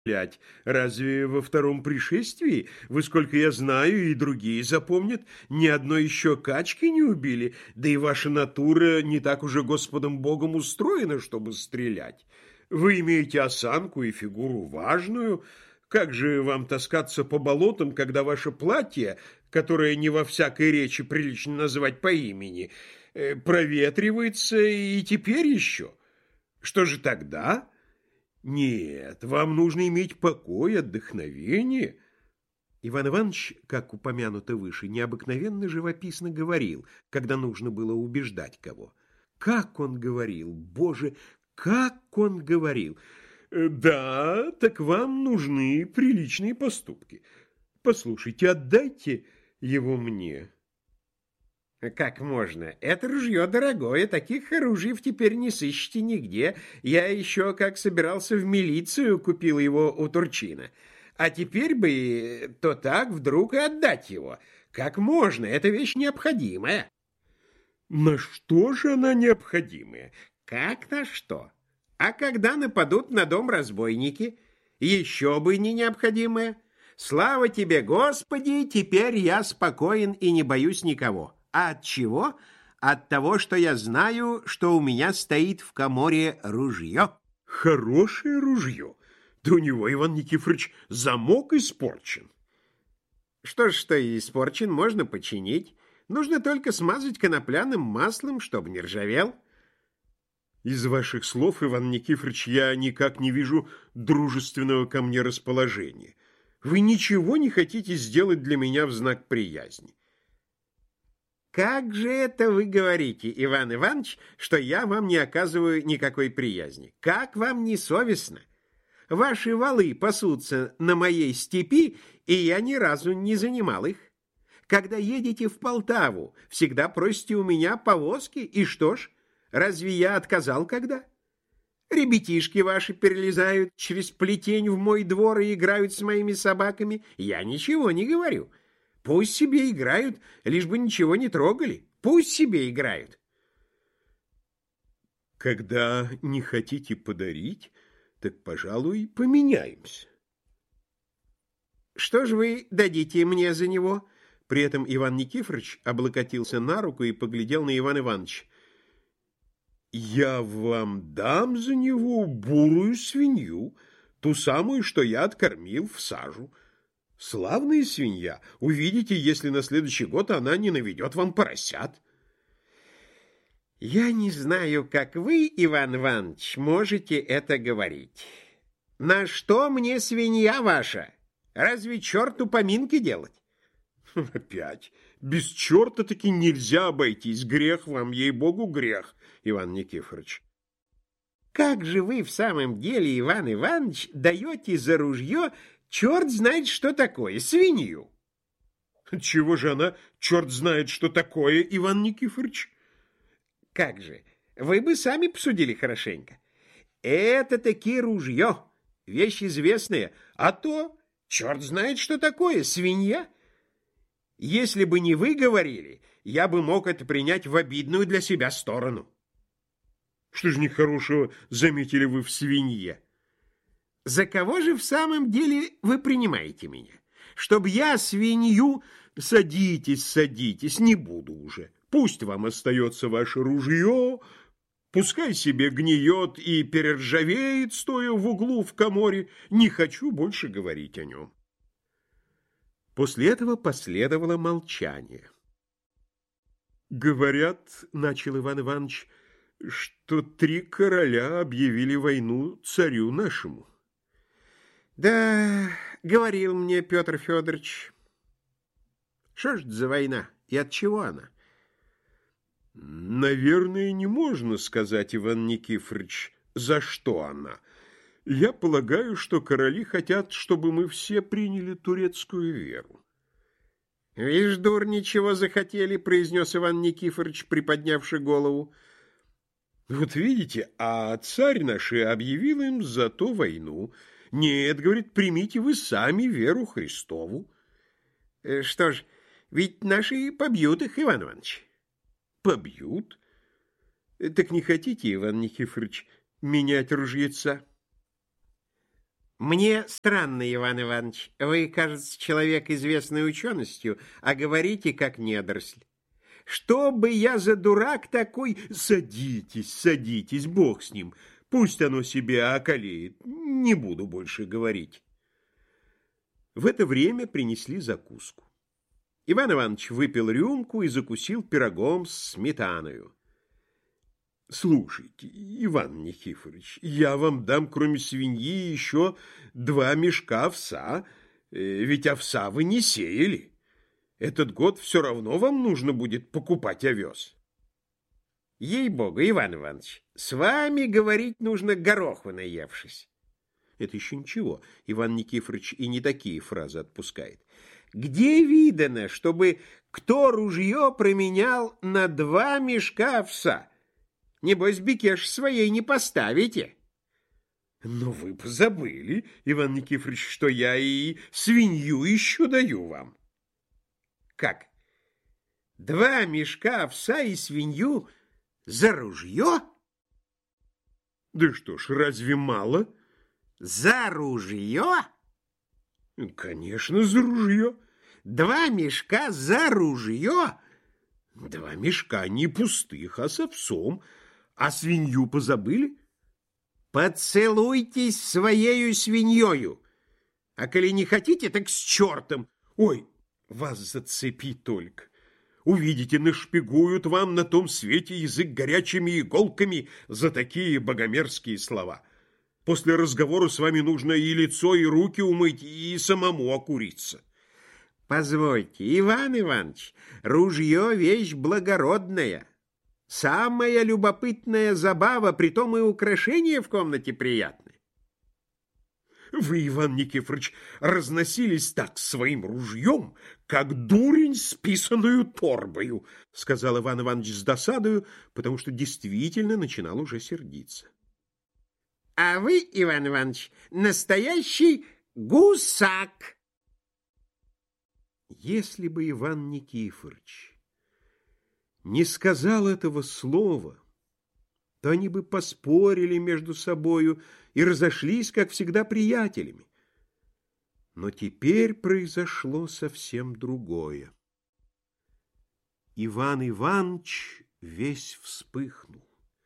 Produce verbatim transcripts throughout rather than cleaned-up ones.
стрелять. Разве во втором пришествии, вы, сколько я знаю, и другие запомнят, ни одной еще качки не убили, да и ваша натура не так уже Господом Богом устроена, чтобы стрелять. Вы имеете осанку и фигуру важную. Как же вам таскаться по болотам, когда ваше платье, которое не во всякой речи прилично называть по имени, проветривается и теперь еще? Что же тогда? Нет, вам нужно иметь покой, отдохновение. Иван Иванович, как упомянуто выше, необыкновенно живописно говорил, когда нужно было убеждать кого. Как он говорил, Боже, как он говорил! Да, так вам нужны приличные поступки. Послушайте, отдайте его мне. Как можно? Это ружье дорогое, таких оружиев теперь не сыщете нигде. Я еще, как собирался в милицию, купил его у Турчина. А теперь бы то так вдруг и отдать его. Как можно? Это вещь необходимая. На что же она необходимая? Как на что? А когда нападут на дом разбойники, еще бы не необходимое. Слава тебе, Господи, теперь я спокоен и не боюсь никого. А от чего? От того, что я знаю, что у меня стоит в каморе ружье. Хорошее ружье. Да у него, Иван Никифорович, замок испорчен. Что ж, что и испорчен, можно починить. Нужно только смазать конопляным маслом, чтобы не ржавел. Из ваших слов, Иван Никифорович, я никак не вижу дружественного ко мне расположения. Вы ничего не хотите сделать для меня в знак приязни. Как же это вы говорите, Иван Иванович, что я вам не оказываю никакой приязни? Как вам не совестно? Ваши валы пасутся на моей степи, и я ни разу не занимал их. Когда едете в Полтаву, всегда просите у меня повозки, и что ж, разве я отказал когда? Ребятишки ваши перелезают через плетень в мой двор и играют с моими собаками. Я ничего не говорю. Пусть себе играют, лишь бы ничего не трогали. Пусть себе играют. Когда не хотите подарить, так, пожалуй, поменяемся. Что же вы дадите мне за него? При этом Иван Никифорович облокотился на руку и поглядел на Ивана Ивановича. Я вам дам за него бурую свинью, ту самую, что я откормил в сажу. Славная свинья. Увидите, если на следующий год она не наведет вам поросят. Я не знаю, как вы, Иван Иванович, можете это говорить. На что мне свинья ваша? Разве черту поминки делать? Опять. Без черта таки нельзя обойтись. Грех вам, ей-богу, грех, Иван Никифорович. Как же вы в самом деле, Иван Иванович, даете за ружье черт знает что такое, свинью? Чего же она, черт знает что такое, Иван Никифорович? Как же, вы бы сами посудили хорошенько. Это таки ружье, вещь известная, а то черт знает что такое, свинья. Если бы не вы говорили, я бы мог это принять в обидную для себя сторону. Что же нехорошего заметили вы в свинье? За кого же в самом деле вы принимаете меня? Чтоб я свинью... Садитесь, садитесь, не буду уже. Пусть вам остается ваше ружье, пускай себе гниет и перержавеет, стоя в углу в каморе. Не хочу больше говорить о нем. После этого последовало молчание. «Говорят, — начал Иван Иванович, — что три короля объявили войну царю нашему». «Да, — говорил мне Петр Федорович. — Что ж это за война и от чего она?» «Наверное, не можно сказать, Иван Никифорович, за что она. Я полагаю, что короли хотят, чтобы мы все приняли турецкую веру». «Вишь, дурни, чего захотели, — произнес Иван Никифорович, приподнявши голову. — Вот видите, а царь наш объявил им за то войну. Нет, — говорит, — примите вы сами веру Христову». — Что ж, ведь наши побьют их, Иван Иванович. — Побьют? Так не хотите, Иван Никифорович, менять ружьеца? Мне странно, Иван Иванович. Вы, кажется, человек, известный ученостью, а говорите как недоросль. Что бы я за дурак такой? Садитесь, садитесь, бог с ним. Пусть оно себе околеет. Не буду больше говорить. В это время принесли закуску. Иван Иванович выпил рюмку и закусил пирогом с сметаною. Слушайте, Иван Никифорович, я вам дам, кроме свиньи, еще два мешка овса, ведь овса вы не сеяли. Этот год все равно вам нужно будет покупать овес. Ей-богу, Иван Иванович, с вами говорить нужно гороху наевшись. Это еще ничего, Иван Никифорович и не такие фразы отпускает. Где видано, чтобы кто ружье променял на два мешка овса? Небось, бекеш своей не поставите. Но вы позабыли, Иван Никифорович, что я и свинью еще даю вам. Как? Два мешка овса и свинью за ружье? Да что ж, разве мало? За ружье? Конечно, за ружье. Два мешка за ружье? Два мешка не пустых, а с овсом. А свинью позабыли? Поцелуйтесь своею свиньёю. А коли не хотите, так с чертом. Ой, вас зацепи только. Увидите, нашпигуют вам на том свете язык горячими иголками за такие богомерзкие слова. После разговора с вами нужно и лицо, и руки умыть, и самому окуриться. Позвольте, Иван Иванович, ружье — вещь благородная. Самая любопытная забава, притом и украшения в комнате приятны. Вы, Иван Никифорович, разносились так своим ружьем, как дурень с писаную торбою, сказал Иван Иванович с досадою, потому что действительно начинал уже сердиться. А вы, Иван Иванович, настоящий гусак. Если бы Иван Никифорович не сказал этого слова, то они бы поспорили между собою и разошлись, как всегда, приятелями. Но теперь произошло совсем другое. Иван Иванович весь вспыхнул.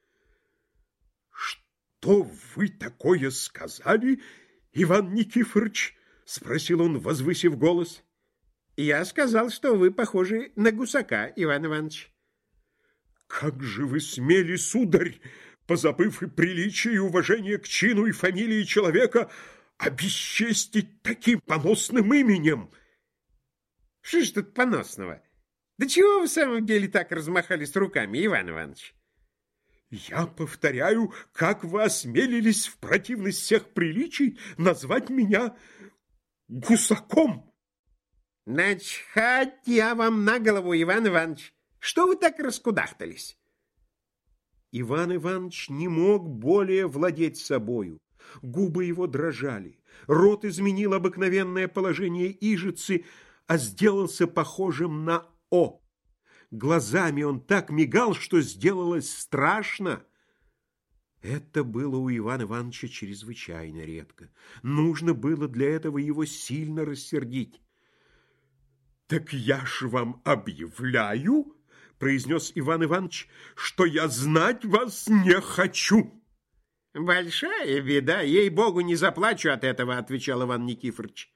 «Что вы такое сказали, Иван Никифорович?» — спросил он, возвысив голос. «Я сказал, что вы похожи на гусака, Иван Иванович». «Как же вы смели, сударь, позабыв и приличие, и уважение к чину и фамилии человека, обесчестить таким поносным именем?» «Что ж тут поносного? Да чего вы в самом деле так размахались руками, Иван Иванович?» «Я повторяю, как вы осмелились в противность всех приличий назвать меня гусаком?» «Начхать я вам на голову, Иван Иванович! Что вы так раскудахтались?» Иван Иванович не мог более владеть собою. Губы его дрожали, рот изменил обыкновенное положение ижицы, а сделался похожим на «О». Глазами он так мигал, что сделалось страшно. Это было у Ивана Ивановича чрезвычайно редко. Нужно было для этого его сильно рассердить. «Так я ж вам объявляю, — произнес Иван Иванович, — что я знать вас не хочу». «Большая беда, ей-богу, не заплачу от этого, — отвечал Иван Никифорович.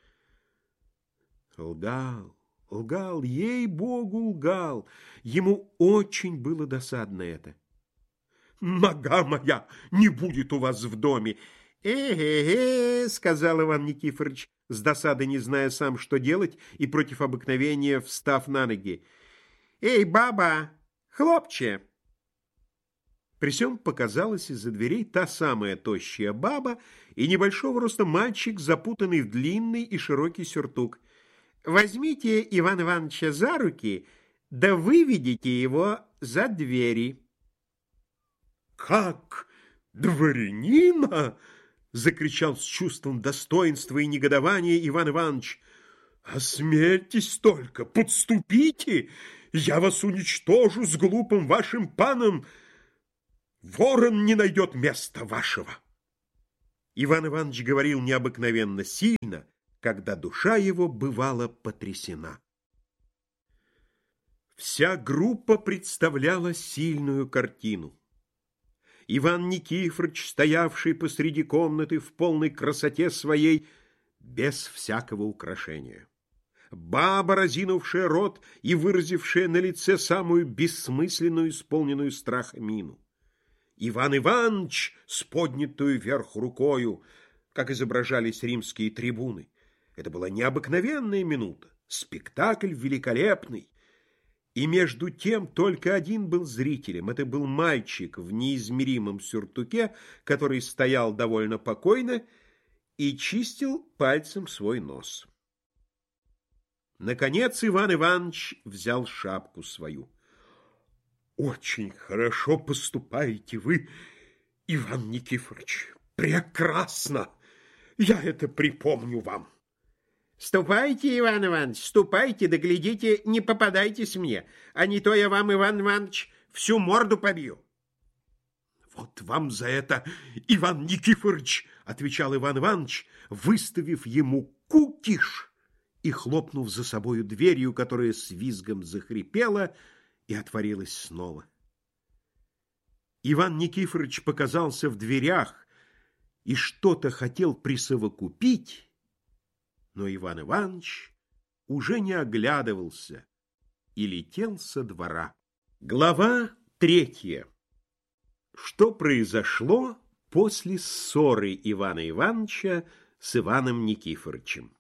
Лгал, лгал, ей-богу, лгал. Ему очень было досадно это. «Нога моя не будет у вас в доме!» «Э-э-э, — сказал Иван Никифорович, с досады не зная сам, что делать, и против обыкновения встав на ноги. Эй, баба, хлопче!» При сём показалась из-за дверей та самая тощая баба и небольшого роста мальчик, запутанный в длинный и широкий сюртук. «Возьмите Ивана Ивановича за руки, да выведите его за двери». «Как? Дворянина?» — закричал с чувством достоинства и негодования Иван Иванович. «Осмельтесь только, подступите, я вас уничтожу с глупым вашим паном. Ворон не найдет места вашего». Иван Иванович говорил необыкновенно сильно, когда душа его бывала потрясена. Вся группа представляла сильную картину. Иван Никифорович, стоявший посреди комнаты в полной красоте своей, без всякого украшения. Баба, разинувшая рот и выразившая на лице самую бессмысленную, исполненную страха мину. Иван Иванович с поднятую вверх рукою, как изображались римские трибуны. Это была необыкновенная минута, спектакль великолепный. И между тем только один был зрителем. Это был мальчик в неизмеримом сюртуке, который стоял довольно покойно и чистил пальцем свой нос. Наконец Иван Иванович взял шапку свою. «Очень хорошо поступаете вы, Иван Никифорович. Прекрасно! Я это припомню вам». «Ступайте, Иван Иванович, ступайте, да глядите, не попадайтесь мне, а не то я вам, Иван Иванович, всю морду побью». «Вот вам за это, Иван Никифорович!» — отвечал Иван Иванович, выставив ему кукиш и хлопнув за собою дверью, которая с визгом захрипела и отворилась снова. Иван Никифорович показался в дверях и что-то хотел присовокупить, но Иван Иванович уже не оглядывался и летел со двора. Глава третья. Что произошло после ссоры Ивана Ивановича с Иваном Никифоровичем?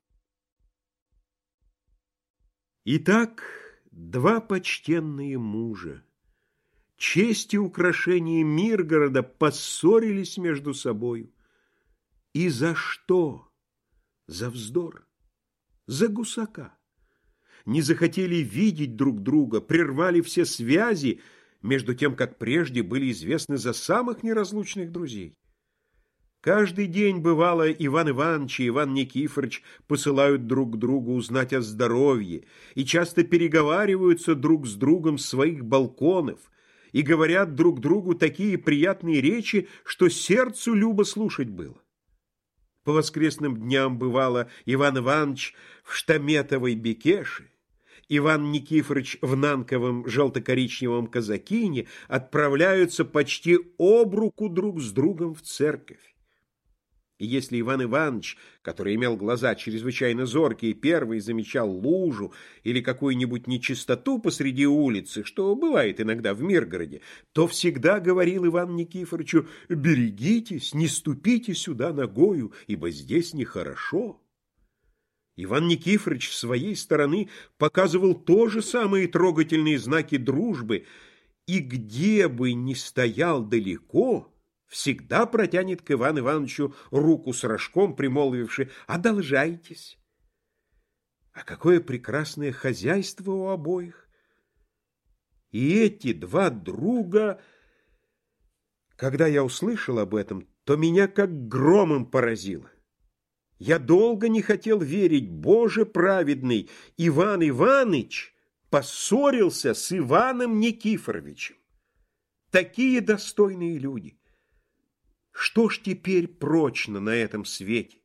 Итак, два почтенные мужа, честь и украшение Миргорода, поссорились между собою. И за что? За вздор, за гусака. Не захотели видеть друг друга, прервали все связи, между тем, как прежде были известны за самых неразлучных друзей. Каждый день, бывало, Иван Иванович и Иван Никифорович посылают друг другу узнать о здоровье и часто переговариваются друг с другом с своих балконов и говорят друг другу такие приятные речи, что сердцу любо слушать было. По воскресным дням, бывало, Иван Иванович в штаметовой бекеше, Иван Никифорович в нанковом желто-коричневом казакине отправляются почти об руку друг с другом в церковь. И если Иван Иванович, который имел глаза чрезвычайно зоркие, первый замечал лужу или какую-нибудь нечистоту посреди улицы, что бывает иногда в Миргороде, то всегда говорил Ивану Никифоровичу: «Берегитесь, не ступите сюда ногою, ибо здесь нехорошо». Иван Никифорович с своей стороны показывал тоже самые трогательные знаки дружбы, и где бы ни стоял далеко, всегда протянет к Ивану Ивановичу руку с рожком, примолвивши: «Одолжайтесь». А какое прекрасное хозяйство у обоих! И эти два друга, когда я услышал об этом, то меня как громом поразило. Я долго не хотел верить, Боже праведный, Иван Иваныч поссорился с Иваном Никифоровичем. Такие достойные люди! Что ж теперь прочно на этом свете?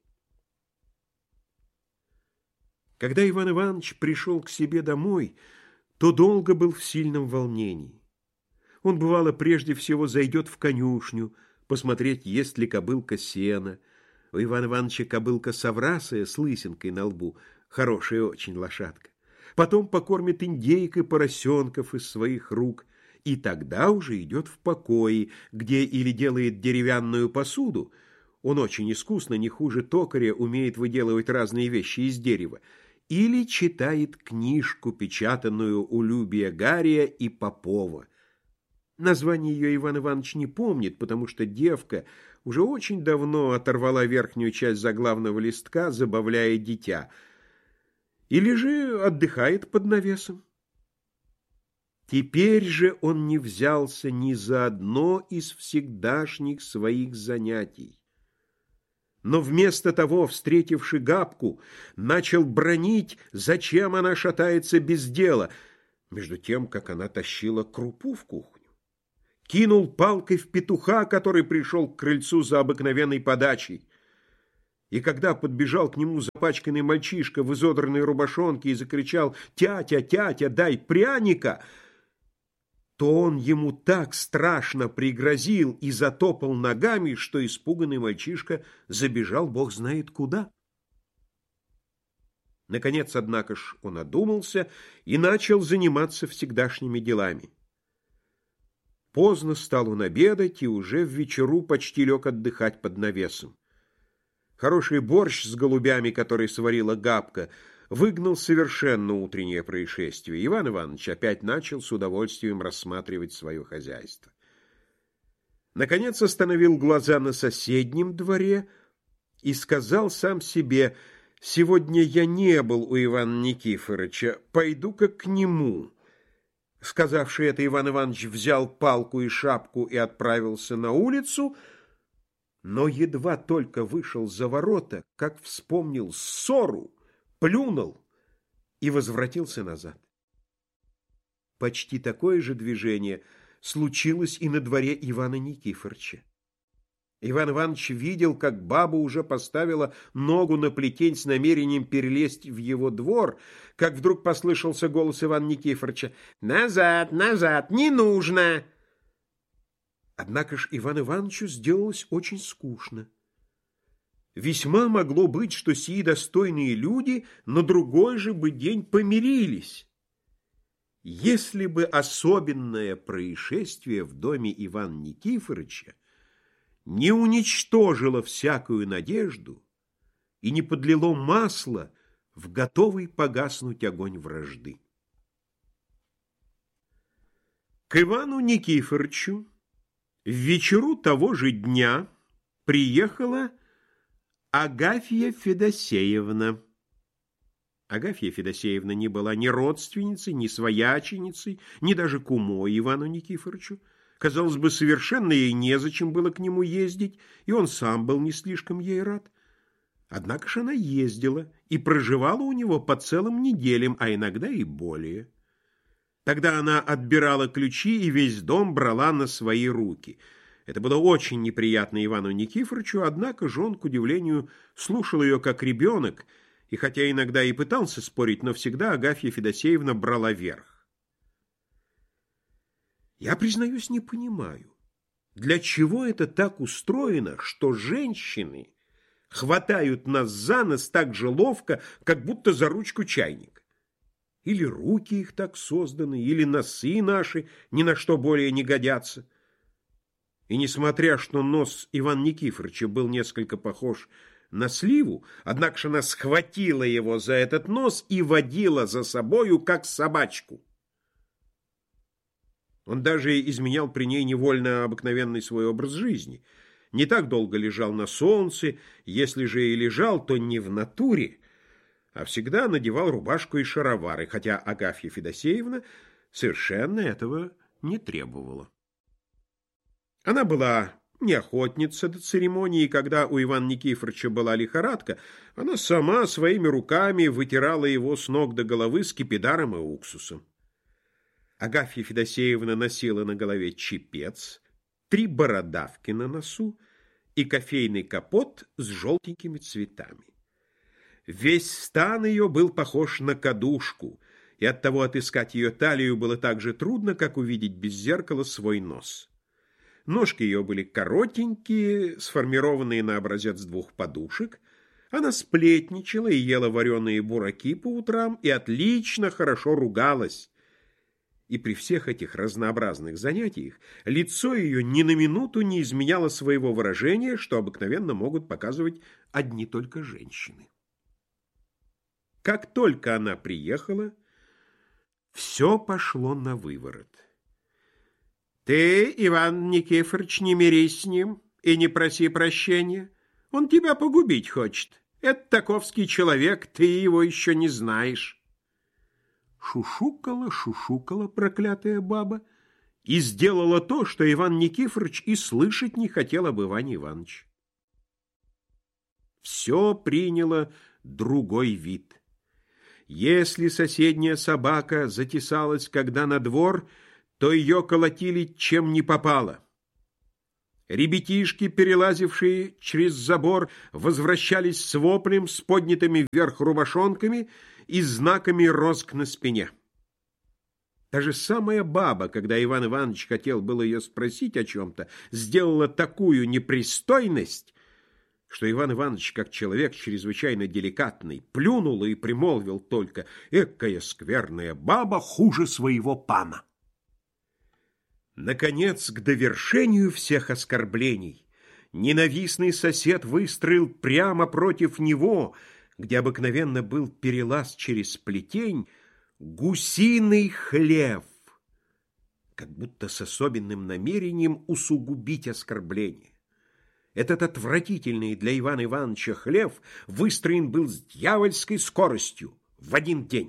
Когда Иван Иванович пришел к себе домой, то долго был в сильном волнении. Он, бывало, прежде всего зайдет в конюшню, посмотреть, есть ли кобылка сена. У Ивана Ивановича кобылка соврасая с лысинкой на лбу, хорошая очень лошадка. Потом покормит индейкой поросенков из своих рук, и тогда уже идет в покои, где или делает деревянную посуду, он очень искусно, не хуже токаря, умеет выделывать разные вещи из дерева, или читает книжку, печатанную у Любия Гария и Попова. Название ее Иван Иванович не помнит, потому что девка уже очень давно оторвала верхнюю часть заглавного листка, забавляя дитя, или же отдыхает под навесом. Теперь же он не взялся ни за одно из всегдашних своих занятий, но вместо того, встретивши Габку, начал бранить, зачем она шатается без дела, между тем, как она тащила крупу в кухню. Кинул палкой в петуха, который пришел к крыльцу за обыкновенной подачей. И когда подбежал к нему запачканный мальчишка в изодранной рубашонке и закричал «Тятя, тятя, дай пряника!», то он ему так страшно пригрозил и затопал ногами, что испуганный мальчишка забежал бог знает куда. Наконец, однако ж, он одумался и начал заниматься всегдашними делами. Поздно стал он обедать и уже в вечеру почти лег отдыхать под навесом. Хороший борщ с голубями, который сварила Габка, выгнал совершенно утреннее происшествие. Иван Иванович опять начал с удовольствием рассматривать свое хозяйство. Наконец остановил глаза на соседнем дворе и сказал сам себе: «Сегодня я не был у Ивана Никифоровича, пойду-ка к нему». Сказавши это, Иван Иванович взял палку и шапку и отправился на улицу, но едва только вышел за ворота, как вспомнил ссору, плюнул и возвратился назад. Почти такое же движение случилось и на дворе Ивана Никифоровича. Иван Иванович видел, как баба уже поставила ногу на плетень с намерением перелезть в его двор, как вдруг послышался голос Ивана Никифоровича: «Назад, назад, не нужно!» Однако ж Ивану Ивановичу сделалось очень скучно. Весьма могло быть, что сии достойные люди на другой же бы день помирились, если бы особенное происшествие в доме Ивана Никифоровича не уничтожило всякую надежду и не подлило масла в готовый погаснуть огонь вражды. К Ивану Никифоровичу в вечеру того же дня приехала Агафья Федосеевна. Агафья Федосеевна не была ни родственницей, ни свояченицей, ни даже кумой Ивану Никифоровичу. Казалось бы, совершенно ей незачем было к нему ездить, и он сам был не слишком ей рад. Однако ж она ездила и проживала у него по целым неделям, а иногда и более. Тогда она отбирала ключи и весь дом брала на свои руки. Это было очень неприятно Ивану Никифоровичу, однако же он, к удивлению, слушал ее как ребенок, и хотя иногда и пытался спорить, но всегда Агафья Федосеевна брала верх. Я, признаюсь, не понимаю, для чего это так устроено, что женщины хватают нас за нос так же ловко, как будто за ручку чайника. Или руки их так созданы, или носы наши ни на что более не годятся. И несмотря, что нос Ивана Никифоровича был несколько похож на сливу, однако же она схватила его за этот нос и водила за собою, как собачку. Он даже изменял при ней невольно обыкновенный свой образ жизни. Не так долго лежал на солнце, если же и лежал, то не в натуре, а всегда надевал рубашку и шаровары, хотя Агафья Федосеевна совершенно этого не требовала. Она была не охотница до церемонии, и когда у Ивана Никифоровича была лихорадка, она сама своими руками вытирала его с ног до головы скипидаром и уксусом. Агафья Федосеевна носила на голове чепец, три бородавки на носу и кофейный капот с желтенькими цветами. Весь стан ее был похож на кадушку, и оттого отыскать ее талию было так же трудно, как увидеть без зеркала свой нос. Ножки ее были коротенькие, сформированные на образец двух подушек. Она сплетничала и ела вареные бураки по утрам, и отлично хорошо ругалась. И при всех этих разнообразных занятиях лицо ее ни на минуту не изменяло своего выражения, что обыкновенно могут показывать одни только женщины. Как только она приехала, все пошло на выворот. «Ты, Иван Никифорович, не мирись с ним и не проси прощения. Он тебя погубить хочет. Это таковский человек, ты его еще не знаешь». Шушукала, шушукала проклятая баба и сделала то, что Иван Никифорович и слышать не хотел об Иване Ивановиче. Все приняло другой вид. Если соседняя собака затесалась когда на двор, то ее колотили чем не попало. Ребятишки, перелазившие через забор, возвращались с воплем, с поднятыми вверх рубашонками и знаками розг на спине. Даже самая баба, когда Иван Иванович хотел было ее спросить о чем-то, сделала такую непристойность, что Иван Иванович, как человек чрезвычайно деликатный, плюнул и примолвил только: «Экая скверная баба, хуже своего пана». Наконец, к довершению всех оскорблений, ненавистный сосед выстроил прямо против него, где обыкновенно был перелаз через плетень, гусиный хлев, как будто с особенным намерением усугубить оскорбление. Этот отвратительный для Ивана Ивановича хлев выстроен был с дьявольской скоростью в один день.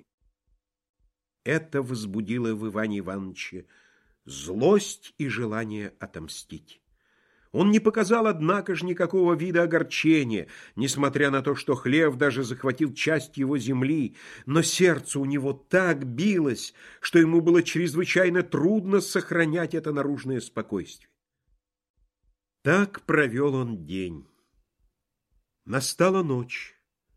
Это возбудило в Иване Ивановиче злость и желание отомстить. Он не показал, однако же, никакого вида огорчения, несмотря на то, что хлев даже захватил часть его земли, но сердце у него так билось, что ему было чрезвычайно трудно сохранять это наружное спокойствие. Так провел он день. Настала ночь.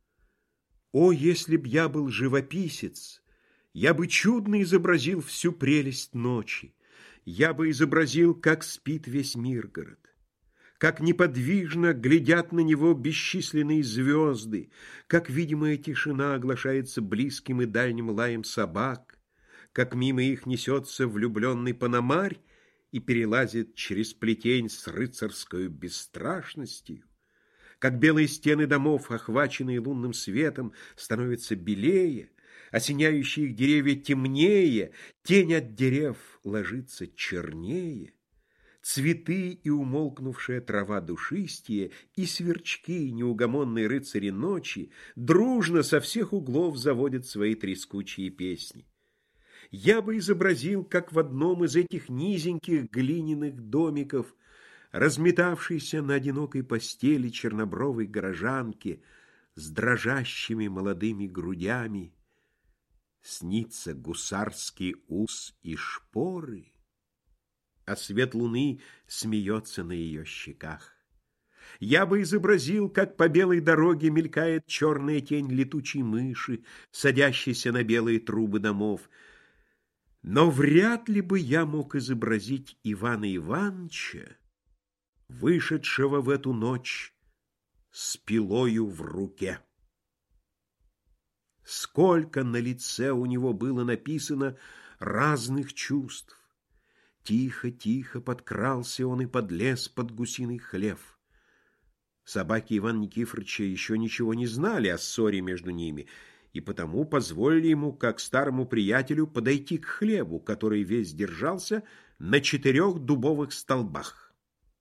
О, если б я был живописец, я бы чудно изобразил всю прелесть ночи. Я бы изобразил, как спит весь Миргород, как неподвижно глядят на него бесчисленные звезды, как видимая тишина оглашается близким и дальним лаем собак, как мимо их несется влюбленный пономарь и перелазит через плетень с рыцарской бесстрашностью, как белые стены домов, охваченные лунным светом, становятся белее, осеняющие их деревья темнее, тень от дерев ложится чернее, цветы и умолкнувшая трава душистее, и сверчки, неугомонные рыцари ночи, дружно со всех углов заводят свои трескучие песни. Я бы изобразил, как в одном из этих низеньких глиняных домиков, разметавшейся на одинокой постели чернобровой горожанки с дрожащими молодыми грудями, снится гусарский ус и шпоры, а свет луны смеется на ее щеках. Я бы изобразил, как по белой дороге мелькает черная тень летучей мыши, садящейся на белые трубы домов. Но вряд ли бы я мог изобразить Ивана Ивановича, вышедшего в эту ночь с пилою в руке. Сколько на лице у него было написано разных чувств. Тихо-тихо подкрался он и подлез под гусиный хлев. Собаки Ивана Никифоровича еще ничего не знали о ссоре между ними, и потому позволили ему, как старому приятелю, подойти к хлеву, который весь держался на четырех дубовых столбах.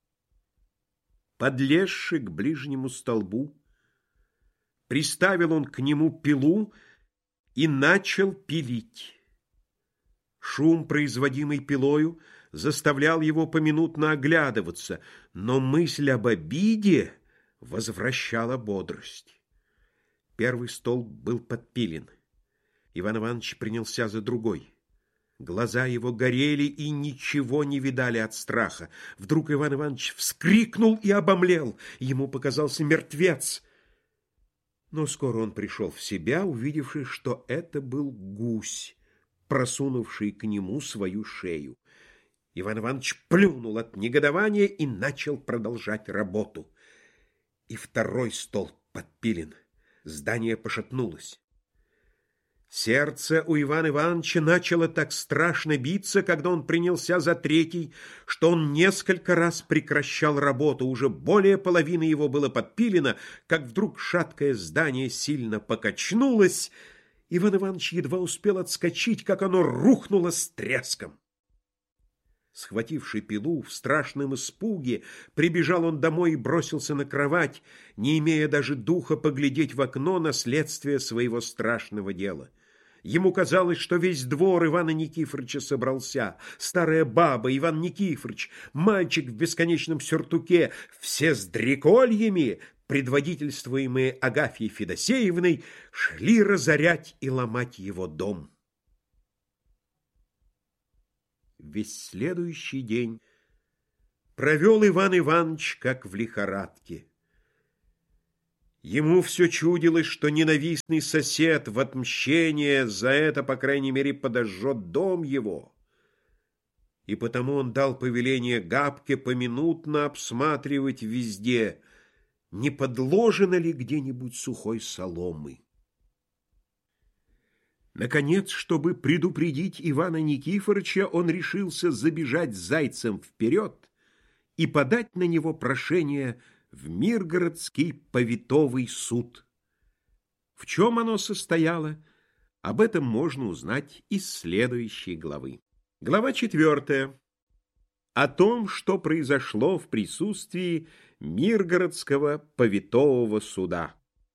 Подлезши к ближнему столбу, приставил он к нему пилу и начал пилить. Шум, производимый пилою, заставлял его поминутно оглядываться, но мысль об обиде возвращала бодрость. Первый столб был подпилен. Иван Иванович принялся за другой. Глаза его горели и ничего не видали от страха. Вдруг Иван Иванович вскрикнул и обомлел. Ему показался мертвец. Но скоро он пришел в себя, увидевший, что это был гусь, просунувший к нему свою шею. Иван Иванович плюнул от негодования и начал продолжать работу. И второй столб подпилен. Здание пошатнулось. Сердце у Ивана Ивановича начало так страшно биться, когда он принялся за третий, что он несколько раз прекращал работу. Уже более половины его было подпилено, как вдруг шаткое здание сильно покачнулось. Иван Иванович едва успел отскочить, как оно рухнуло с треском. Схвативший пилу, в страшном испуге, прибежал он домой и бросился на кровать, не имея даже духа поглядеть в окно на следствие своего страшного дела. Ему казалось, что весь двор Ивана Никифоровича собрался, старая баба, Иван Никифорович, мальчик в бесконечном сюртуке, все с дрекольями, предводительствуемые Агафьей Федосеевной, шли разорять и ломать его дом. Весь следующий день Провел Иван Иванович, как в лихорадке. Ему все чудилось, что ненавистный сосед в отмщение за это, по крайней мере, подожжет дом его. И потому он дал повеление Габке поминутно обсматривать везде, не подложено ли где-нибудь сухой соломы. Наконец, чтобы предупредить Ивана Никифоровича, он решился забежать зайцем вперед и подать на него прошение в Миргородский повитовый суд. В чем оно состояло, об этом можно узнать из следующей главы. Глава четвертая. О том, что произошло в присутствии Миргородского повитового суда.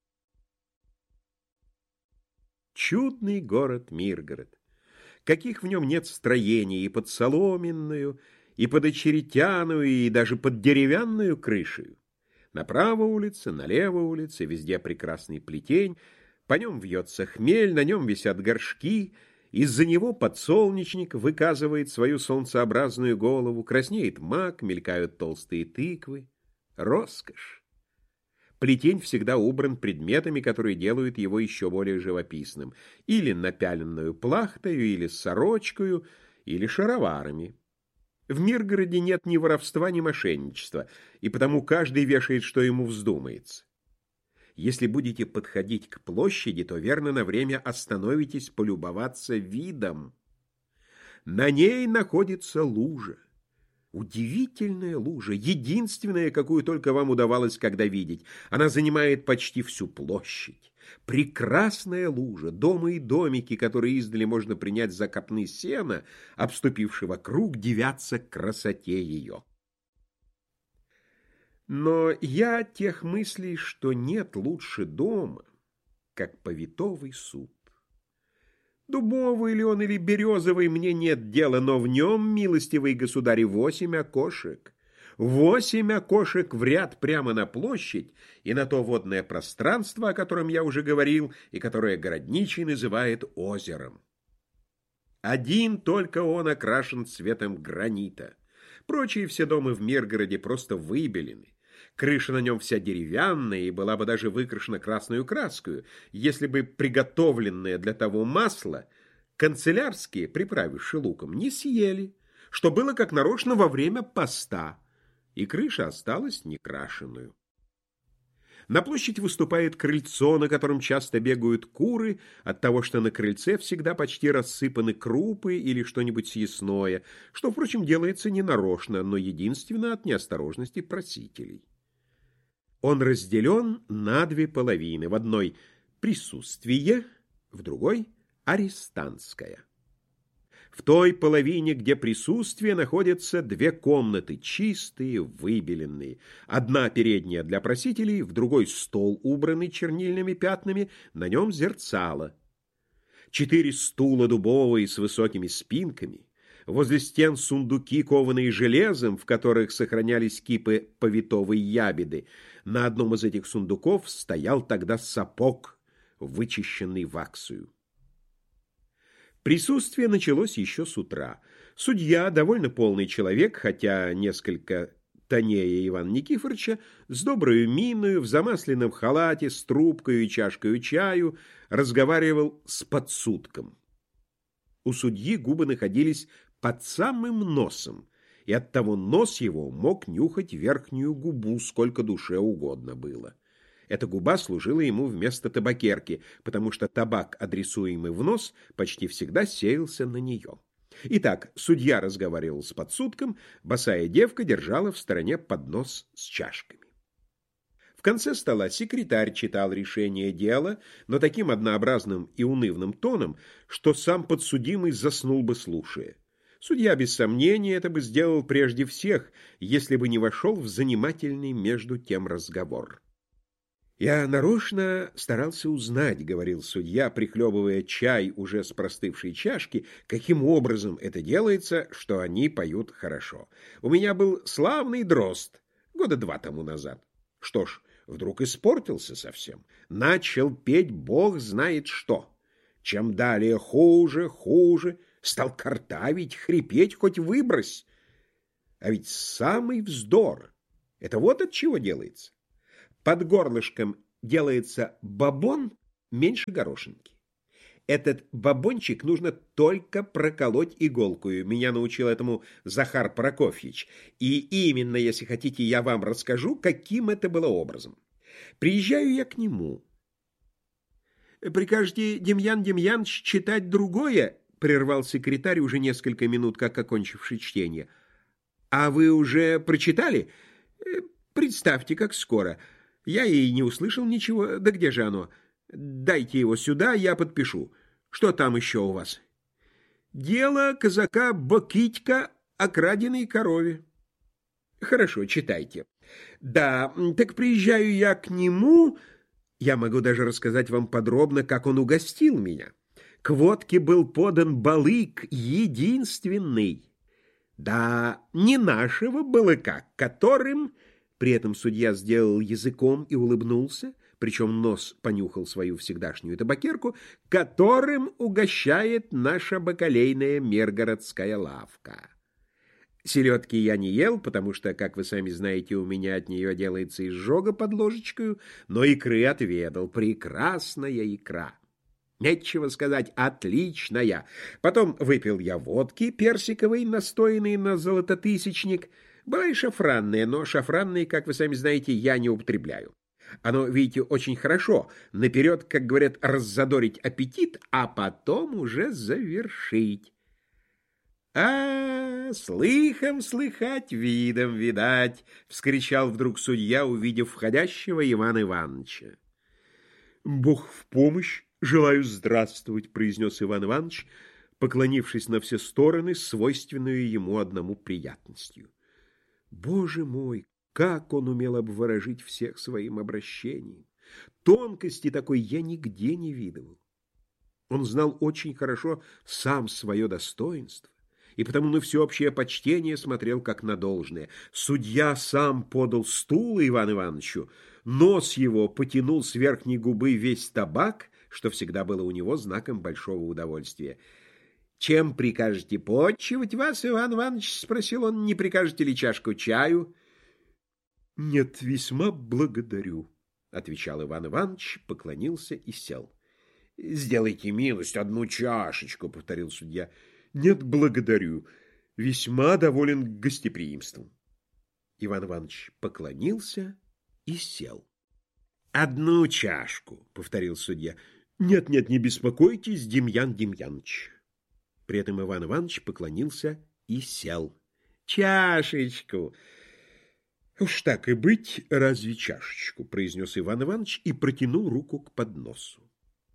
Чудный город Миргород. Каких в нем нет строений и под соломенную, и под очеретяную, и даже под деревянную крышею. Направо улица, налево улица, везде прекрасный плетень, по нем вьется хмель, на нем висят горшки, из-за него подсолнечник выказывает свою солнцеобразную голову, краснеет мак, мелькают толстые тыквы. Роскошь! Плетень всегда убран предметами, которые делают его еще более живописным, или напяленную плахтою, или сорочкою, или шароварами. В Миргороде нет ни воровства, ни мошенничества, и потому каждый вешает, что ему вздумается. Если будете подходить к площади, то верно на время остановитесь полюбоваться видом. На ней находится лужа. Удивительная лужа, единственная, какую только вам удавалось когда видеть. Она занимает почти всю площадь. Прекрасная лужа, дома и домики, которые издали можно принять за копны сена, обступившие вокруг, дивятся красоте ее. Но я тех мыслей, что нет лучше дома, как повитовый суд. Дубовый ли он или березовый, мне нет дела, но в нем, милостивый государь, восемь окошек. Восемь окошек в ряд прямо на площадь и на то водное пространство, о котором я уже говорил, и которое городничий называет озером. Один только он окрашен цветом гранита. Прочие все дома в Миргороде просто выбелены. Крыша на нем вся деревянная и была бы даже выкрашена красную краскою, если бы приготовленное для того масло канцелярские, приправивши луком, не съели, что было как нарочно во время поста, и крыша осталась некрашенную. На площадь выступает крыльцо, на котором часто бегают куры, от того, что на крыльце всегда почти рассыпаны крупы или что-нибудь съестное, что, впрочем, делается ненарочно, но единственно от неосторожности просителей. Он разделен на две половины. В одной — присутствие, в другой — арестантская. В той половине, где присутствие, находятся две комнаты, чистые, выбеленные. Одна передняя для просителей, в другой стол, убранный чернильными пятнами, на нем зерцало. Четыре стула дубовые с высокими спинками. Возле стен сундуки, кованые железом, в которых сохранялись кипы повитовой ябеды. На одном из этих сундуков стоял тогда сапог, вычищенный ваксою. Присутствие началось еще с утра. Судья, довольно полный человек, хотя несколько тонее Ивана Никифоровича, с доброю миною, в замасленном халате, с трубкою и чашкою чаю, разговаривал с подсудком. У судьи губы находились под самым носом, и оттого нос его мог нюхать верхнюю губу, сколько душе угодно было. Эта губа служила ему вместо табакерки, потому что табак, адресуемый в нос, почти всегда сеялся на нее. Итак, судья разговаривал с подсудком, босая девка держала в стороне поднос с чашками. В конце стола секретарь читал решение дела, но таким однообразным и унывным тоном, что сам подсудимый заснул бы, слушая. Судья, без сомнения, это бы сделал прежде всех, если бы не вошел в занимательный между тем разговор. «Я нарочно старался узнать, — говорил судья, прихлебывая чай уже с простывшей чашки, — каким образом это делается, что они поют хорошо. У меня был славный дрозд года два тому назад. Что ж, вдруг испортился совсем. Начал петь бог знает что. Чем далее хуже, хуже, стал картавить, хрипеть, хоть выбрось. А ведь самый вздор. Это вот от чего делается. Под горлышком делается бобон меньше горошинки. Этот бобончик нужно только проколоть иголкою. Меня научил этому Захар Прокофьевич. И именно, если хотите, я вам расскажу, каким это было образом. Приезжаю я к нему. «Прикажете, Демьян Демьяныч, читать другое?» — прервал секретарь, уже несколько минут, как окончивший чтение. «А вы уже прочитали? Представьте, как скоро. Я и не услышал ничего. Да где же оно? Дайте его сюда, я подпишу. Что там еще у вас?» «Дело казака Бокитька о краденой корове». «Хорошо, читайте». «Да, так приезжаю я к нему...» Я могу даже рассказать вам подробно, как он угостил меня. К водке был подан балык единственный. Да, не нашего балыка, которым... При этом судья сделал языком и улыбнулся, причем нос понюхал свою всегдашнюю табакерку, которым угощает наша бакалейная миргородская лавка. Селедки я не ел, потому что, как вы сами знаете, у меня от нее делается изжога под ложечкою, но икры отведал. Прекрасная икра. Нечего сказать, отличная. Потом выпил я водки персиковой, настоянной на золототысячник. Была и шафранная, но шафранной, как вы сами знаете, я не употребляю. Оно, видите, очень хорошо. Наперед, как говорят, раззадорить аппетит, а потом уже завершить. «А, слыхом слыхать, видом видать!» — вскричал вдруг судья, увидев входящего Ивана Ивановича. «Бог в помощь! Желаю здравствовать!» — произнес Иван Иванович, поклонившись на все стороны, свойственную ему одному приятностью. Боже мой, как он умел обворожить всех своим обращением! Тонкости такой я нигде не видывал. Он знал очень хорошо сам свое достоинство, и потому на всеобщее почтение смотрел как на должное. Судья сам подал стул Ивану Ивановичу, нос его потянул с верхней губы весь табак, что всегда было у него знаком большого удовольствия. «Чем прикажете почивать вас, Иван Иванович?» — спросил он. «Не прикажете ли чашку чаю?» «Нет, весьма благодарю», — отвечал Иван Иванович, поклонился и сел. «Сделайте милость, одну чашечку», — повторил судья. «Нет, благодарю. Весьма доволен гостеприимством». Иван Иванович поклонился и сел. «Одну чашку», — повторил судья. «Нет, нет, не беспокойтесь, Демьян Демьяныч». При этом Иван Иванович поклонился и сел. «Чашечку!» «Уж так и быть, разве чашечку?» — произнес Иван Иванович и протянул руку к подносу.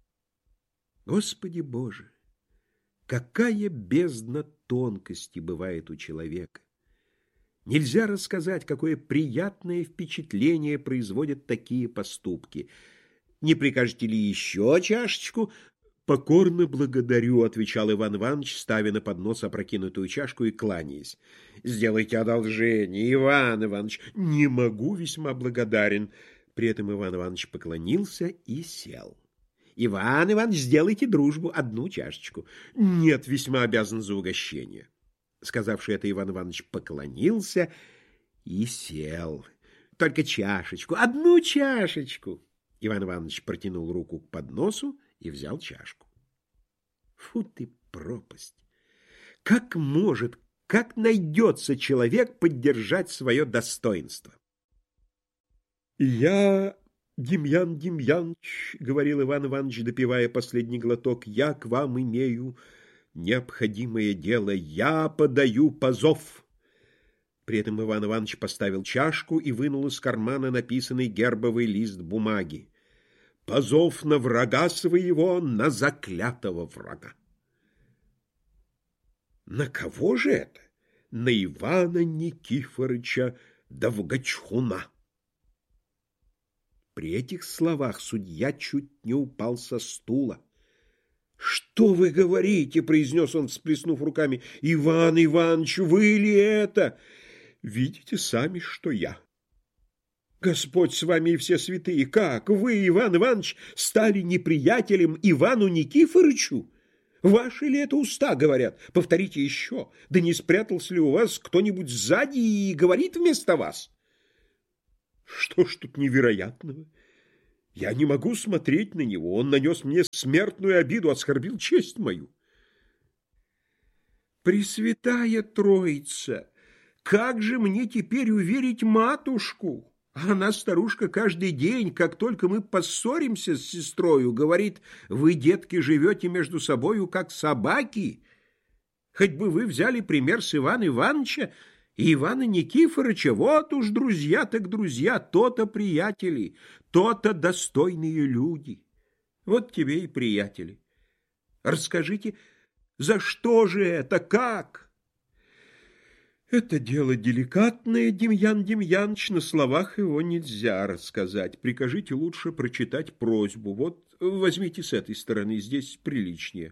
Господи Боже! Какая бездна тонкости бывает у человека! Нельзя рассказать, какое приятное впечатление производят такие поступки. «Не прикажете ли еще чашечку?» «Покорно благодарю», — отвечал Иван Иванович, ставя на поднос опрокинутую чашку и кланяясь. «Сделайте одолжение, Иван Иванович». «Не могу, весьма благодарен». При этом Иван Иванович поклонился и сел. «Иван Иванович, сделайте дружбу, одну чашечку». «Нет, весьма обязан за угощение». Сказавший это, Иван Иванович поклонился и сел. «Только чашечку, одну чашечку». Иван Иванович протянул руку к подносу и взял чашку. Фу ты, пропасть! Как может, как найдется человек поддержать свое достоинство? «Я, Демьян Демьяныч, — говорил Иван Иванович, допивая последний глоток, — я к вам имею необходимое дело, я подаю позов». При этом Иван Иванович поставил чашку и вынул из кармана написанный гербовый лист бумаги. «Позов на врага своего, на заклятого врага». На кого же это? На Ивана Никифорыча Довгачхуна. При этих словах судья чуть не упал со стула. «Что вы говорите?» — произнес он, всплеснув руками. «Иван Иванович, вы ли это?» «Видите сами, что я». «Господь с вами и все святые! Как вы, Иван Иванович, стали неприятелем Ивану Никифорычу? Ваши ли это уста говорят? Повторите еще. Да не спрятался ли у вас кто-нибудь сзади и говорит вместо вас? Что ж тут невероятного? Я не могу смотреть на него. Он нанес мне смертную обиду, оскорбил честь мою. Пресвятая Троица! Как же мне теперь уверить матушку? Она, старушка, каждый день, как только мы поссоримся с сестрою, говорит: вы, детки, живете между собою, как собаки. Хоть бы вы взяли пример с Ивана Ивановича и Ивана Никифоровича. Вот уж друзья так друзья, то-то приятели, то-то достойные люди. Вот тебе и приятели. Расскажите, за что же это, как? Это дело деликатное, Демьян Демьяныч, на словах его нельзя рассказать. Прикажите лучше прочитать просьбу. Вот возьмите с этой стороны, здесь приличнее.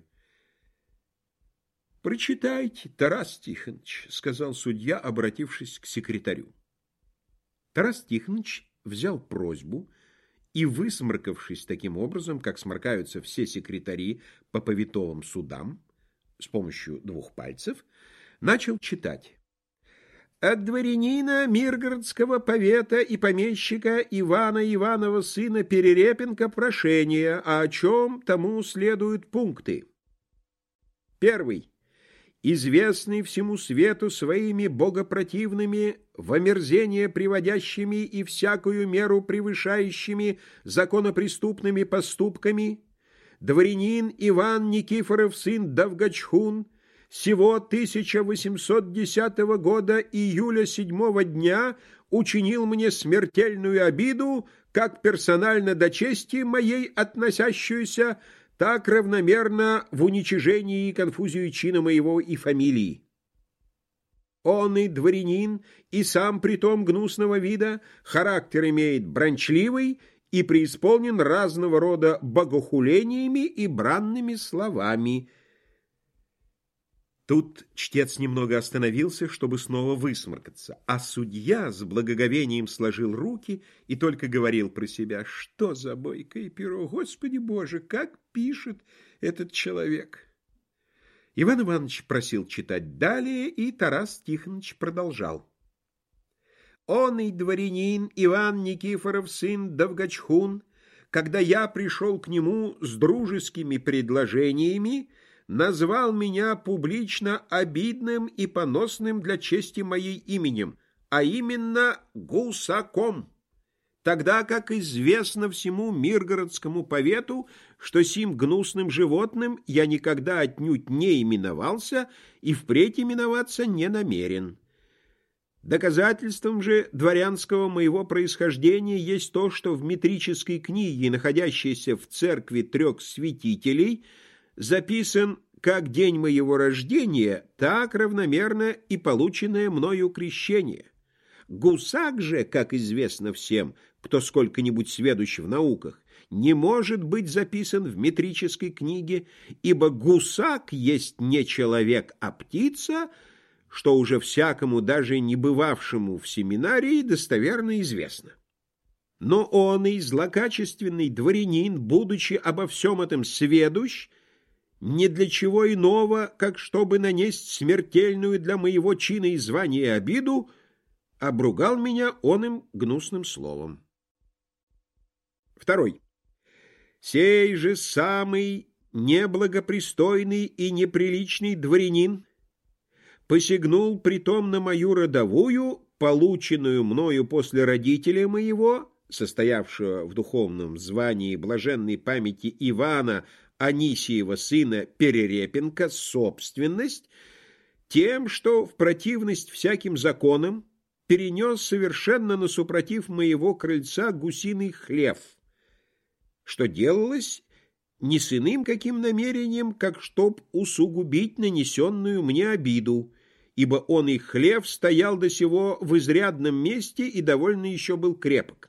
Прочитайте, Тарас Тихонович, сказал судья, обратившись к секретарю. Тарас Тихонович взял просьбу и, высморкавшись таким образом, как сморкаются все секретари по повитовым судам, с помощью двух пальцев, начал читать. От дворянина Миргородского повета и помещика Ивана Иванова сына Перерепенко прошение, а о чем тому следуют пункты. Первый. Известный всему свету своими богопротивными, в омерзение приводящими и всякую меру превышающими законопреступными поступками, дворянин Иван Никифоров сын Давгачхун сего тысяча восемьсот десятого года июля седьмого дня учинил мне смертельную обиду, как персонально до чести моей относящуюся, так равномерно в уничижении и конфузию чина моего и фамилии. Он и дворянин, и сам притом гнусного вида, характер имеет бранчливый и преисполнен разного рода богохулениями и бранными словами. Тут чтец немного остановился, чтобы снова высморкаться, а судья с благоговением сложил руки и только говорил про себя: что за бойкое перо, Господи Боже, как пишет этот человек. Иван Иванович просил читать далее, и Тарас Тихонович продолжал. Он и дворянин Иван Никифоров сын Давгачхун, когда я пришел к нему с дружескими предложениями, назвал меня публично обидным и поносным для чести моей именем, а именно гусаком, тогда как известно всему миргородскому повету, что сим гнусным животным я никогда отнюдь не именовался и впредь именоваться не намерен. Доказательством же дворянского моего происхождения есть то, что в метрической книге, находящейся в церкви трех святителей, записан как день моего рождения, так равномерно и полученное мною крещение. Гусак же, как известно всем, кто сколько-нибудь сведущ в науках, не может быть записан в метрической книге, ибо гусак есть не человек, а птица, что уже всякому, даже не бывавшему в семинарии, достоверно известно. Но он и злокачественный дворянин, будучи обо всем этом сведущ, не для чего иного, как чтобы нанесть смертельную для моего чина и звания обиду, обругал меня оным гнусным словом. Второй. Сей же самый неблагопристойный и неприличный дворянин посягнул притом на мою родовую, полученную мною после родителя моего, состоявшего в духовном звании блаженной памяти Ивана Анисиева сына Перерепенко, собственность, тем, что в противность всяким законам перенес совершенно на супротив моего крыльца гусиный хлев, что делалось не с иным каким намерением, как чтоб усугубить нанесенную мне обиду, ибо он и хлев стоял до сего в изрядном месте и довольно еще был крепок.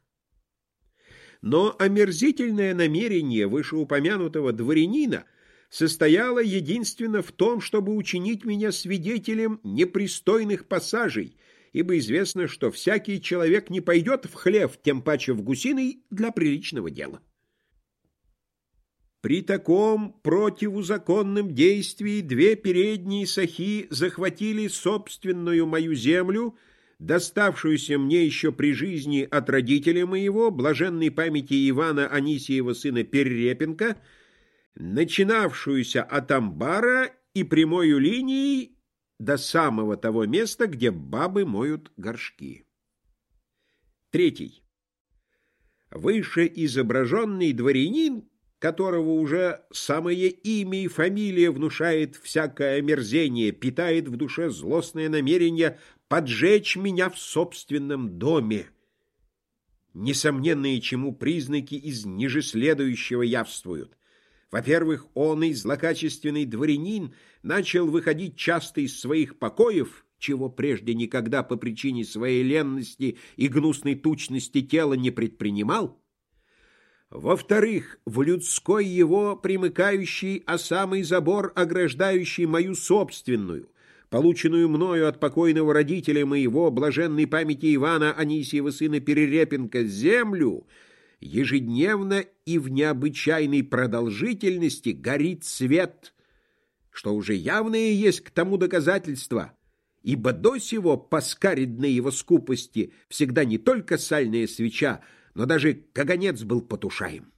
Но омерзительное намерение вышеупомянутого дворянина состояло единственно в том, чтобы учинить меня свидетелем непристойных пассажей, ибо известно, что всякий человек не пойдет в хлев, тем паче в гусиный, для приличного дела. При таком противузаконном действии две передние сахи захватили собственную мою землю, доставшуюся мне еще при жизни от родителя моего, блаженной памяти Ивана Анисиева сына Перерепенко, начинавшуюся от амбара и прямою линией до самого того места, где бабы моют горшки. Третий. Выше изображенный дворянин, которого уже самое имя и фамилия внушает всякое омерзение, питает в душе злостное намерение поджечь меня в собственном доме, несомненные чему признаки из ниже следующего явствуют. Во-первых, он и злокачественный дворянин начал выходить часто из своих покоев, чего прежде никогда по причине своей ленности и гнусной тучности тела не предпринимал. Во-вторых, в людской его примыкающий, а самый забор, ограждающий мою собственную, полученную мною от покойного родителя моего, блаженной памяти Ивана Анисиева сына Перерепенко, землю, ежедневно и в необычайной продолжительности горит свет, что уже явное есть к тому доказательство, ибо до сего по скаредной его скупости всегда не только сальная свеча, но даже каганец был потушаем.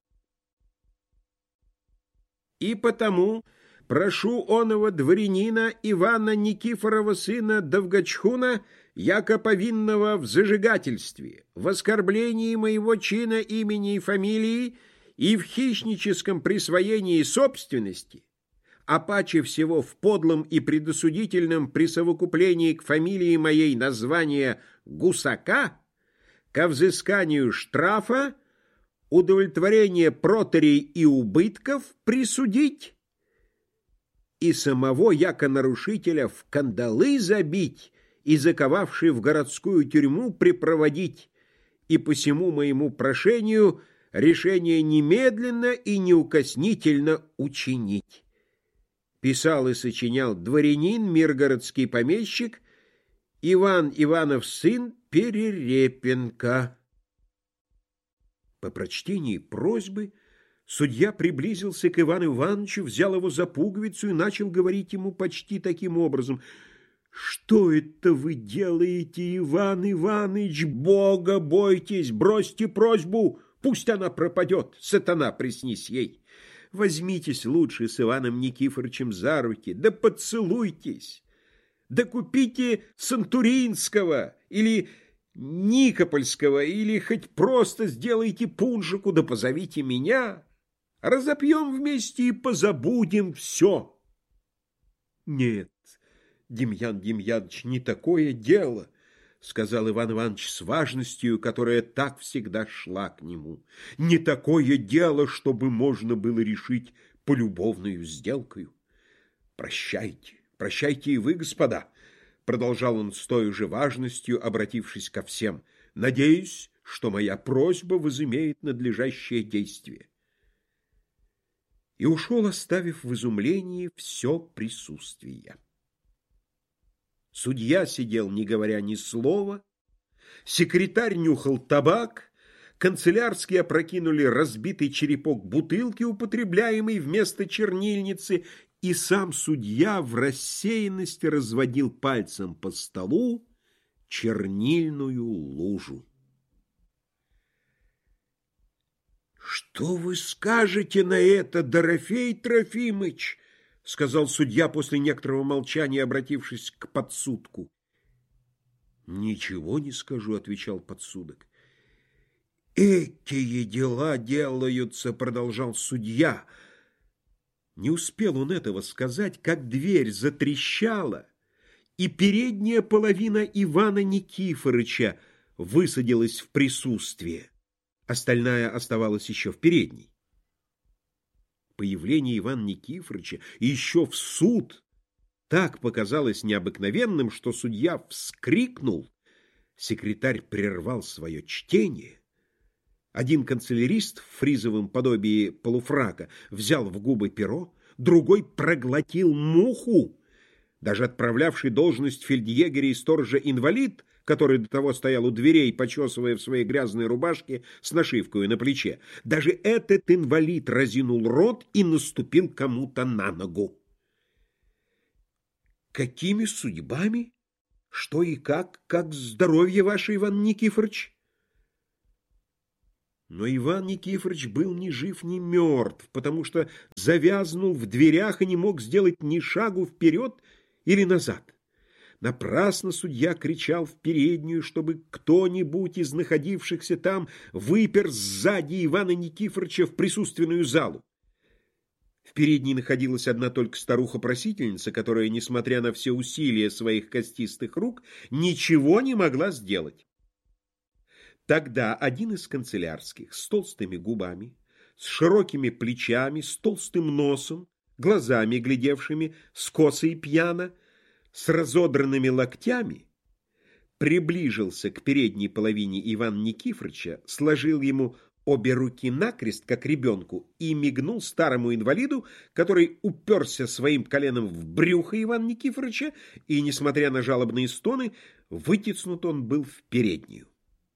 И потому прошу оного дворянина Ивана Никифорова сына Довгачхуна, яко повинного в зажигательстве, в оскорблении моего чина, имени и фамилии и в хищническом присвоении собственности, а паче всего в подлом и предосудительном присовокуплении к фамилии моей названия Гусака, ко взысканию штрафа, удовлетворение протерей и убытков присудить и самого, яко нарушителя, в кандалы забить и, заковавший в городскую тюрьму, припроводить, и по всему моему прошению решение немедленно и неукоснительно учинить. Писал и сочинял дворянин, миргородский помещик, Иван Иванов сын Перерепенко. По прочтении просьбы судья приблизился к Ивану Ивановичу, взял его за пуговицу и начал говорить ему почти таким образом: «Что это вы делаете, Иван Иванович? Бога бойтесь, бросьте просьбу, пусть она пропадет, сатана приснись ей. Возьмитесь лучше с Иваном Никифоровичем за руки, да поцелуйтесь, да купите Сантуринского или Никопольского, или хоть просто сделайте пуншику, да позовите меня. Разопьем вместе и позабудем все». «Нет, Демьян Демьяныч, не такое дело», — сказал Иван Иванович с важностью, которая так всегда шла к нему. «Не такое дело, чтобы можно было решить полюбовную сделкою. Прощайте, прощайте и вы, господа», — продолжал он с той же важностью, обратившись ко всем. «Надеюсь, что моя просьба возымеет надлежащее действие». И ушел, оставив в изумлении все присутствие. Судья сидел, не говоря ни слова, секретарь нюхал табак, канцелярские опрокинули разбитый черепок бутылки, употребляемый вместо чернильницы, и сам судья в рассеянности разводил пальцем по столу чернильную лужу. «Что вы скажете на это, Дорофей Трофимыч?» — сказал судья после некоторого молчания, обратившись к подсудку. «Ничего не скажу», — отвечал подсудок. «Этие дела делаются», — продолжал судья. Не успел он этого сказать, как дверь затрещала, и передняя половина Ивана Никифорыча высадилась в присутствие. Остальная оставалась еще в передней. Появление Ивана Никифорыча еще в суд так показалось необыкновенным, что судья вскрикнул, секретарь прервал свое чтение. Один канцелярист в фризовом подобии полуфрака взял в губы перо, другой проглотил муху, Даже отправлявший должность фельдъегеря и сторожа инвалид, который до того стоял у дверей, почесывая в своей грязной рубашке с нашивкой на плече, даже этот инвалид разинул рот и наступил кому-то на ногу. Какими судьбами? Что и как? Как здоровье ваше, Иван Никифорович? Но Иван Никифорович был ни жив, ни мертв, потому что завязнул в дверях и не мог сделать ни шагу вперед или назад. Напрасно судья кричал в переднюю, чтобы кто-нибудь из находившихся там выпер сзади Ивана Никифоровича в присутственную залу. В передней находилась одна только старуха-просительница, которая, несмотря на все усилия своих костистых рук, ничего не могла сделать. Тогда один из канцелярских с толстыми губами, с широкими плечами, с толстым носом, глазами глядевшими скосо и пьяно, с разодранными локтями, приближился к передней половине Ивана Никифоровича, сложил ему обе руки накрест, как ребенку, и мигнул старому инвалиду, который уперся своим коленом в брюхо Ивана Никифоровича, и, несмотря на жалобные стоны, вытеснут он был в переднюю.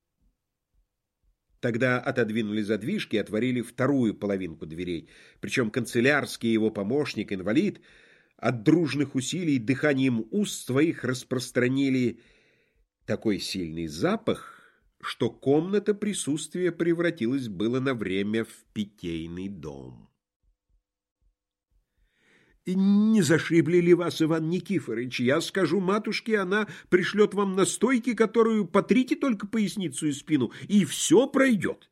Тогда отодвинули задвижки и отворили вторую половинку дверей, причем канцелярский его помощник, инвалид, от дружных усилий дыханием уст своих распространили такой сильный запах, что комната присутствия превратилась было на время в питейный дом. «Не зашибли ли вас, Иван Никифорович? Я скажу матушке, она пришлет вам настойки, которую потрите только поясницу и спину, и все пройдет».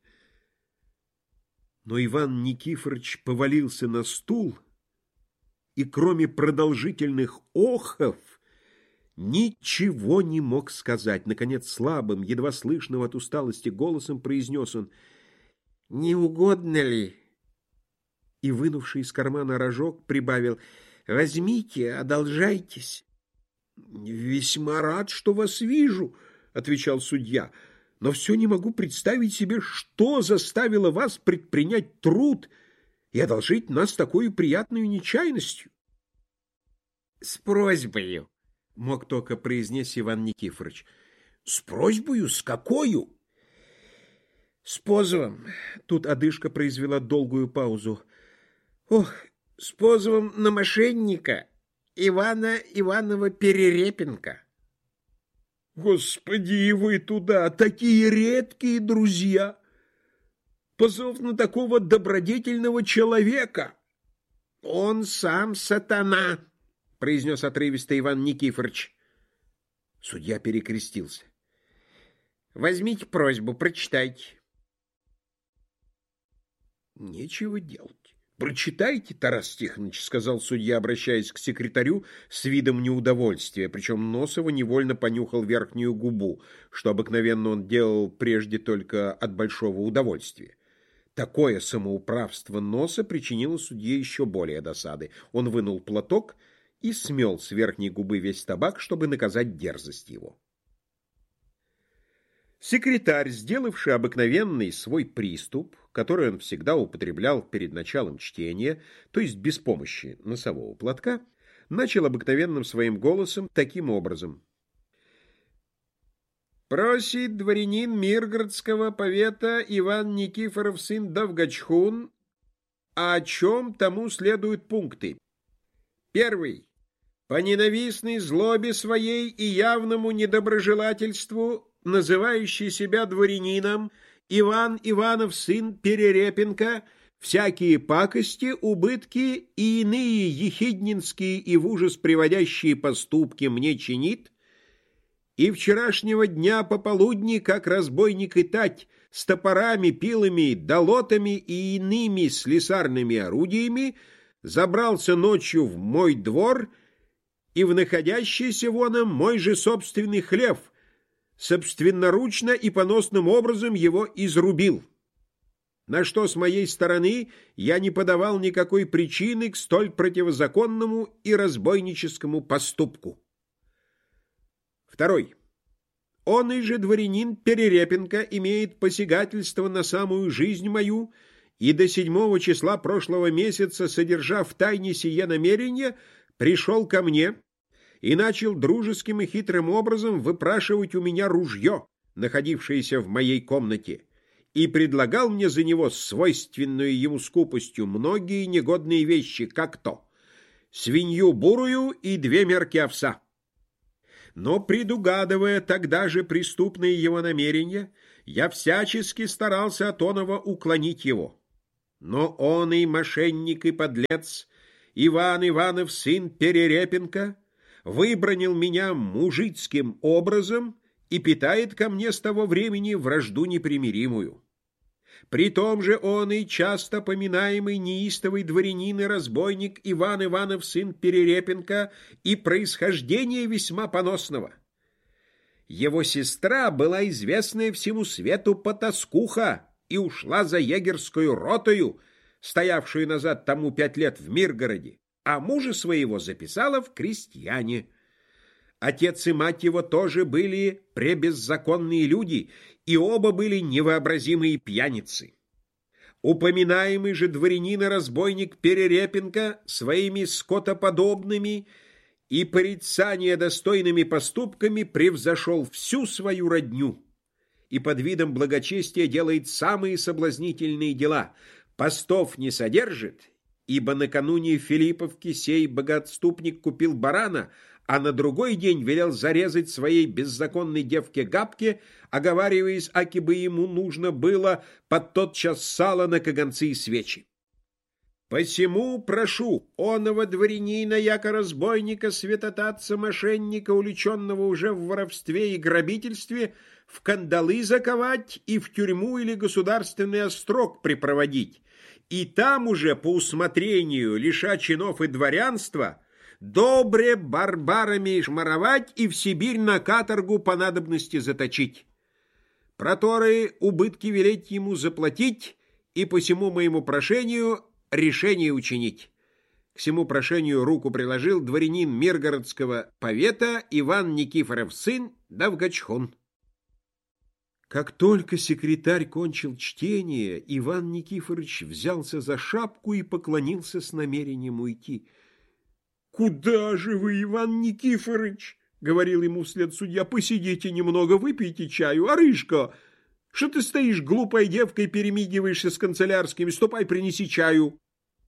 Но Иван Никифорович повалился на стул, и кроме продолжительных охов ничего не мог сказать. Наконец, слабым, едва слышным от усталости голосом произнес он: «Не угодно ли?» И, вынувший из кармана рожок, прибавил: «Возьмите, одолжайтесь». «Весьма рад, что вас вижу», — отвечал судья, «но все не могу представить себе, что заставило вас предпринять труд и одолжить нас такой приятной нечаянностью». «С просьбою», — мог только произнести Иван Никифорович. «С просьбою? С какою?» «С позовом». Тут одышка произвела долгую паузу. «Ох, с позовом на мошенника Ивана Иванова Перерепенко». «Господи, и вы туда, такие редкие друзья! Позов на такого добродетельного человека!» «Он сам сатана», — произнес отрывисто Иван Никифорович. Судья перекрестился. «Возьмите просьбу, прочитайте». «Нечего делать. Прочитайте, Тарас Тихонович», — сказал судья, обращаясь к секретарю с видом неудовольствия, причем Носова невольно понюхал верхнюю губу, что обыкновенно он делал прежде только от большого удовольствия. Такое самоуправство Носа причинило судье еще более досады. Он вынул платок и смел с верхней губы весь табак, чтобы наказать дерзость его. Секретарь, сделавший обыкновенный свой приступ, который он всегда употреблял перед началом чтения, то есть без помощи носового платка, начал обыкновенным своим голосом таким образом: «Просит дворянин Миргородского повета Иван Никифоров сын Довгачхун, а о чем тому следуют пункты. Первый. По ненавистной злобе своей и явному недоброжелательству называющий себя дворянином Иван Иванов сын Перерепенко всякие пакости, убытки и иные ехиднинские и в ужас приводящие поступки мне чинит, и вчерашнего дня пополудни, как разбойник и тать, с топорами, пилами, долотами и иными слесарными орудиями забрался ночью в мой двор и в находящийся воном мой же собственный хлев, собственноручно и поносным образом его изрубил, на что с моей стороны я не подавал никакой причины к столь противозаконному и разбойническому поступку. Второй. Он и же дворянин Перерепенко имеет посягательство на самую жизнь мою, и до седьмого числа прошлого месяца, содержав в тайне сие намерение, пришел ко мне и начал дружеским и хитрым образом выпрашивать у меня ружье, находившееся в моей комнате, и предлагал мне за него свойственную ему скупостью многие негодные вещи, как то свинью бурую и две мерки овса. Но, предугадывая тогда же преступные его намерения, я всячески старался от оного уклонить его. Но он и мошенник, и подлец, Иван Иванов, сын Перерепенко, выбранил меня мужицким образом и питает ко мне с того времени вражду непримиримую. При том же он и часто поминаемый неистовый дворянин и разбойник Иван Иванов, сын Перерепенко, и происхождение весьма поносного. Его сестра была известная всему свету потаскуха и ушла за егерскую ротою, стоявшую назад тому пять лет в Миргороде, а мужа своего записала в крестьяне. Отец и мать его тоже были пребеззаконные люди, и оба были невообразимые пьяницы. Упоминаемый же дворянин и разбойник Перерепенко своими скотоподобными и порицания достойными поступками превзошел всю свою родню и под видом благочестия делает самые соблазнительные дела. Постов не содержит, ибо накануне Филипповки сей богоотступник купил барана, а на другой день велел зарезать своей беззаконной девке Габке, оговариваясь, аки бы ему нужно было под тот час сала на каганцы и свечи. Посему прошу оного дворянина, яко разбойника, святотатца, мошенника, уличенного уже в воровстве и грабительстве, в кандалы заковать и в тюрьму или государственный острог припроводить, и там уже по усмотрению, лиша чинов и дворянства, добре барбарами шмаровать и в Сибирь на каторгу по надобности заточить. Проторы убытки велеть ему заплатить и по всему моему прошению решение учинить. К всему прошению руку приложил дворянин Миргородского повета Иван Никифоров сын Давгачхон. Как только секретарь кончил чтение, Иван Никифорович взялся за шапку и поклонился с намерением уйти. «Куда же вы, Иван Никифорович?» — говорил ему вслед судья. «Посидите немного, выпейте чаю. Арышка, что ты стоишь глупой девкой, перемигиваешься с канцелярскими? Ступай, принеси чаю».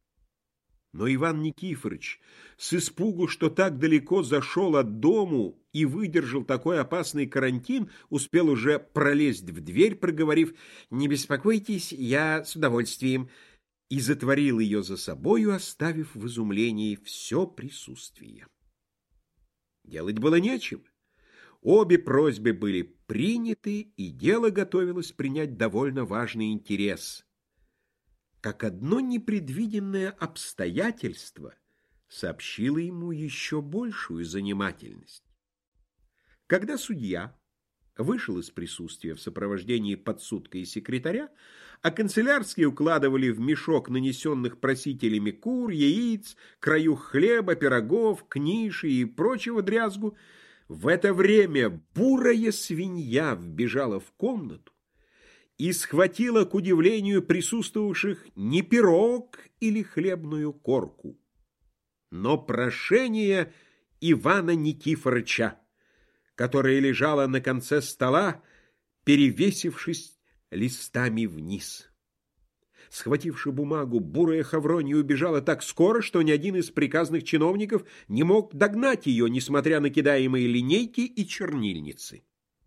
Но Иван Никифорович, с испугу, что так далеко зашел от дому и выдержал такой опасный карантин, успел уже пролезть в дверь, проговорив: «Не беспокойтесь, я с удовольствием», и затворил ее за собою, оставив в изумлении все присутствие. Делать было нечего. Обе просьбы были приняты, и дело готовилось принять довольно важный интерес. Как одно непредвиденное обстоятельство сообщило ему еще большую занимательность. Когда судья вышел из присутствия в сопровождении подсудка и секретаря, а канцелярские укладывали в мешок нанесенных просителями кур, яиц, краюх хлеба, пирогов, книши и прочего дрязгу, в это время бурая свинья вбежала в комнату и схватила, к удивлению присутствовавших, не пирог или хлебную корку, но прошение Ивана Никифорыча, которая лежала на конце стола, перевесившись листами вниз. Схвативши бумагу, бурая Хавронья убежала так скоро, что ни один из приказных чиновников не мог догнать ее, несмотря на кидаемые линейки и чернильницы.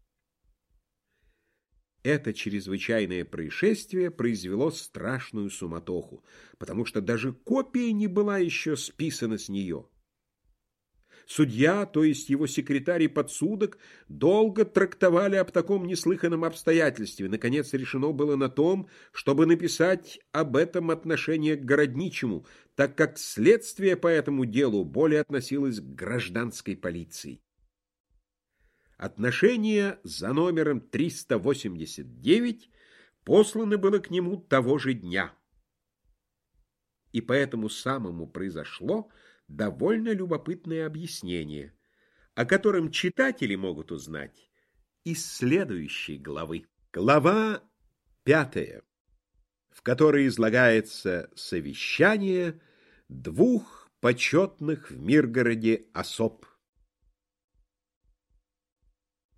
Это чрезвычайное происшествие произвело страшную суматоху, потому что даже копия не была еще списана с нее. Судья, то есть его секретарь и подсудок, долго трактовали об таком неслыханном обстоятельстве. Наконец решено было на том, чтобы написать об этом отношение к городничему, так как следствие по этому делу более относилось к гражданской полиции. Отношение за номером триста восемьдесят девять послано было к нему того же дня. И по этому самому произошло довольно любопытное объяснение, о котором читатели могут узнать из следующей главы. Глава пятая, в которой излагается совещание двух почетных в Миргороде особ.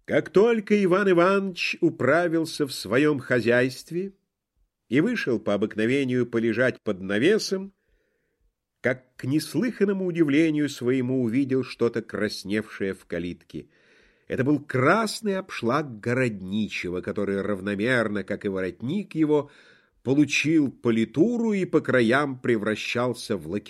Как только Иван Иванович управился в своем хозяйстве и вышел по обыкновению полежать под навесом, как к неслыханному удивлению своему увидел что-то красневшее в калитке. Это был красный обшлаг городничего, который равномерно, как и воротник его, получил политуру и по краям превращался в лакированную